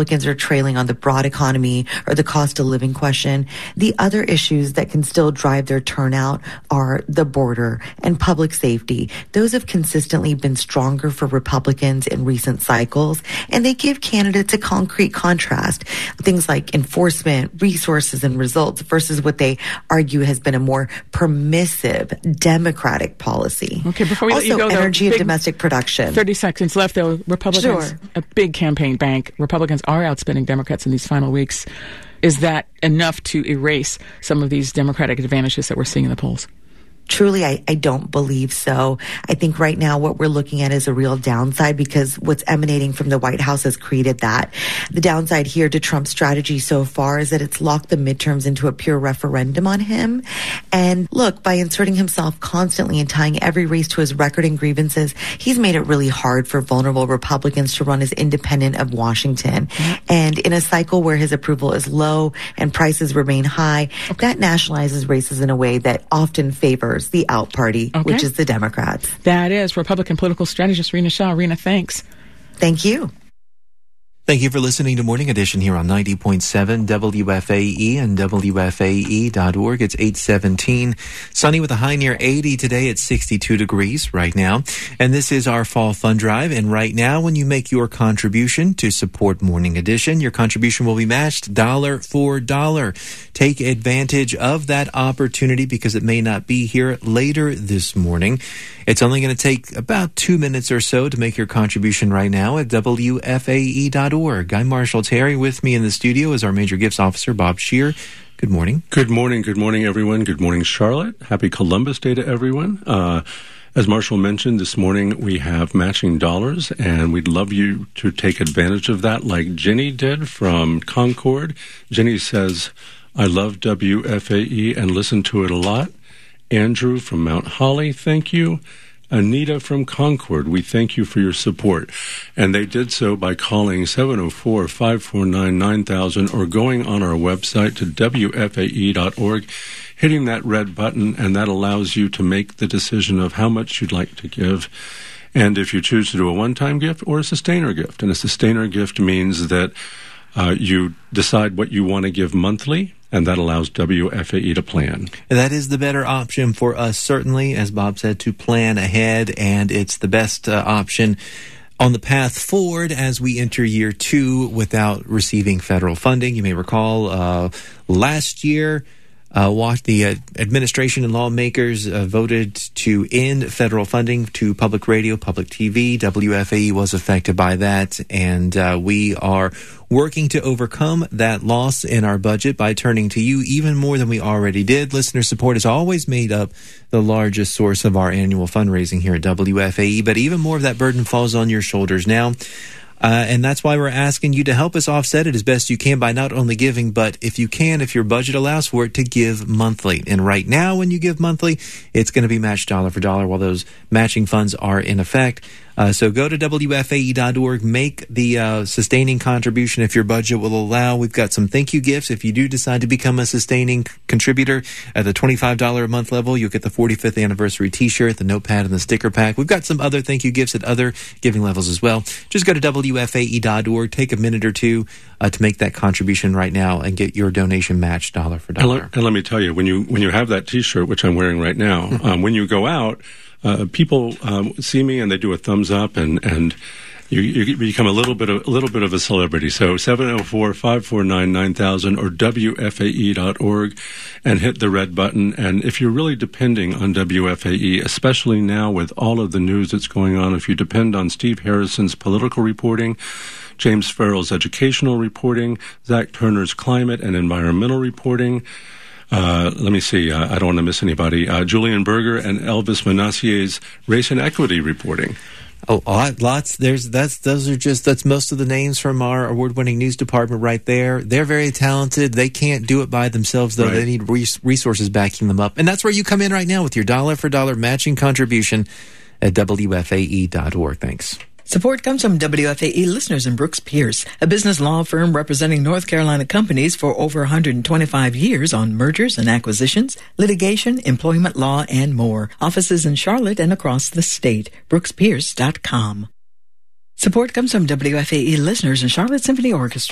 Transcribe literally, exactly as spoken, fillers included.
Republicans are trailing on the broad economy or the cost of living question, the other issues that can still drive their turnout are the border and public safety. Those have consistently been stronger for Republicans in recent cycles, and they give candidates a concrete contrast. Things like enforcement, resources, and results versus what they argue has been a more permissive Democratic policy. Okay, before we also, let you go, though, energy big, and domestic production. thirty seconds left, though. Republicans, sure. a big campaign bank. Republicans are outspending Democrats in these final weeks. Is that enough to erase some of these Democratic advantages that we're seeing in the polls? Truly, I, I don't believe so. I think right now what we're looking at is a real downside because what's emanating from the White House has created that. The downside here to Trump's strategy so far is that it's locked the midterms into a pure referendum on him. And look, by inserting himself constantly and tying every race to his record and grievances, he's made it really hard for vulnerable Republicans to run as independent of Washington. Mm-hmm. And in a cycle where his approval is low and prices remain high, okay. that nationalizes races in a way that often favors the out party, okay. which is the Democrats. That is Republican political strategist Rena Shaw. Rena, thanks. Thank you. Thank you for listening to Morning Edition here on ninety point seven W F A E and W F A E dot org. It's eight seventeen. Sunny with a high near eighty today. It's sixty-two degrees right now. And this is our Fall Fund Drive. And right now, when you make your contribution to support Morning Edition, your contribution will be matched dollar for dollar. Take advantage of that opportunity because it may not be here later this morning. It's only going to take about two minutes or so to make your contribution right now at W F A E dot org. I'm Marshall Terry. With me in the studio is our Major Gifts Officer, Bob Scheer. Good morning. Good morning. Good morning, everyone. Good morning, Charlotte. Happy Columbus Day to everyone. Uh, as Marshall mentioned, this morning we have matching dollars, and we'd love you to take advantage of that like Jenny did from Concord. Jenny says, I love W F A E and listen to it a lot. Andrew from Mount Holly, thank you. Anita from Concord, we thank you for your support. And they did so by calling seven oh four, five four nine, nine thousand or going on our website to W F A E dot org, hitting that red button, and that allows you to make the decision of how much you'd like to give. And if you choose to do a one-time gift or a sustainer gift, and a sustainer gift means that uh, you decide what you want to give monthly, and that allows W F A E to plan. That is the better option for us, certainly, as Bob said, to plan ahead, and it's the best uh, option on the path forward as we enter year two without receiving federal funding. You may recall uh, last year, Uh, the uh, administration and lawmakers uh, voted to end federal funding to public radio, public T V. W F A E was affected by that, and uh, we are working to overcome that loss in our budget by turning to you even more than we already did. Listener support has always made up the largest source of our annual fundraising here at W F A E, but even more of that burden falls on your shoulders now. Uh, and that's why we're asking you to help us offset it as best you can by not only giving, but if you can, if your budget allows for it, to give monthly. And right now, when you give monthly, it's going to be matched dollar for dollar while those matching funds are in effect. Uh, so go to W F A E dot org, make the uh, sustaining contribution if your budget will allow. We've got some thank you gifts. If you do decide to become a sustaining contributor at the twenty-five dollars a month level, you'll get the forty-fifth anniversary t-shirt, the notepad, and the sticker pack. We've got some other thank you gifts at other giving levels as well. Just go to W F A E dot org, take a minute or two uh, to make that contribution right now and get your donation matched dollar for dollar. And let, and let me tell you, when you when you have that t-shirt, which I'm wearing right now, um, when you go out, Uh, people um, see me and they do a thumbs up, and, and you, you become a little bit of a little bit of a celebrity. So seven oh four, five four nine, nine thousand or W F A E dot org, and hit the red button. And if you're really depending on W F A E, especially now with all of the news that's going on, if you depend on Steve Harrison's political reporting, James Farrell's educational reporting, Zach Turner's climate and environmental reporting, Uh, let me see. Uh, I don't want to miss anybody. Uh, Julian Berger and Elvis Manassier's race and equity reporting. Oh, lots. There's that's those are just that's most of the names from our award-winning news department right there. They're very talented. They can't do it by themselves, though. Right. They need res- resources backing them up, and that's where you come in right now with your dollar for dollar matching contribution at W F A E dot org. Thanks. Support comes from W F A E listeners in Brooks Pierce, a business law firm representing North Carolina companies for over one hundred twenty-five years on mergers and acquisitions, litigation, employment law, and more. Offices in Charlotte and across the state. brooks pierce dot com. Support comes from W F A E listeners in Charlotte Symphony Orchestra.